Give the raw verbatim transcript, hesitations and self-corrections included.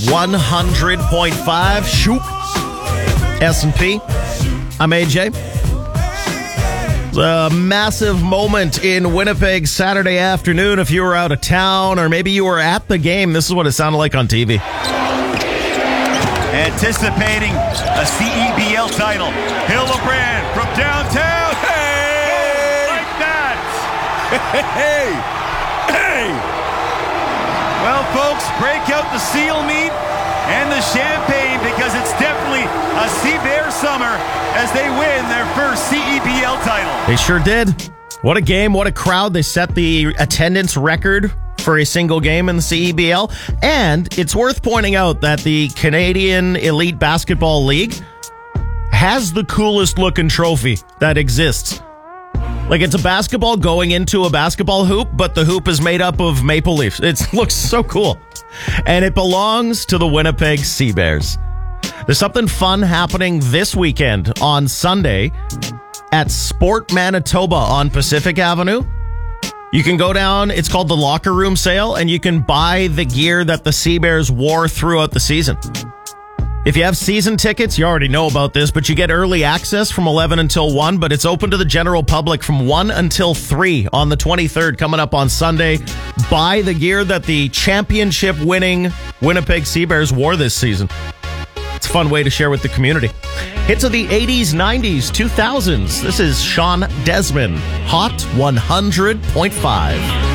one hundred point five. Shoop. S and P. I'm A J. It's a massive moment in Winnipeg Saturday afternoon. If you were out of town or maybe you were at the game, this is what it sounded like on T V. Anticipating a C E B L title. Hildebrand from downtown. Hey! Like that. Hey! Hey! Well, folks, break out the seal meat and the champagne because it's definitely a Sea Bear summer as they win their first C E B L title. They sure did. What a game, what a crowd. They set the attendance record for a single game in the C E B L. And it's worth pointing out that the Canadian Elite Basketball League has the coolest looking trophy that exists. Like, it's a basketball going into a basketball hoop, but the hoop is made up of maple leaves. It looks so cool. And it belongs to the Winnipeg Sea Bears. There's something fun happening this weekend on Sunday at Sport Manitoba on Pacific Avenue. You can go down, it's called the Locker Room Sale, and you can buy the gear that the Sea Bears wore throughout the season. If you have season tickets, you already know about this, but you get early access from eleven until one, but it's open to the general public from one until three on the twenty-third, coming up on Sunday. Buy the gear that the championship-winning Winnipeg Sea Bears wore this season. It's a fun way to share with the community. Hits of the eighties, nineties, two thousands. This is Sean Desmond, Hot one hundred point five.